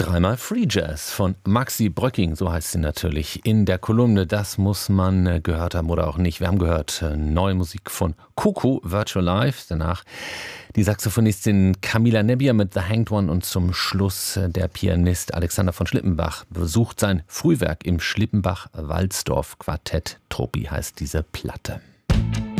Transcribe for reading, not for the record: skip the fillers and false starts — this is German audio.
Dreimal Free Jazz von Maxi Bröcking, so heißt sie natürlich, in der Kolumne Das muss man gehört haben oder auch nicht. Wir haben gehört neue Musik von Coco, Virtual Life, danach die Saxophonistin Camila Nebbier mit The Hanged One und zum Schluss der Pianist Alexander von Schlippenbach besucht sein Frühwerk im Schlippenbach-Walzdorf-Quartett. Tropi heißt diese Platte.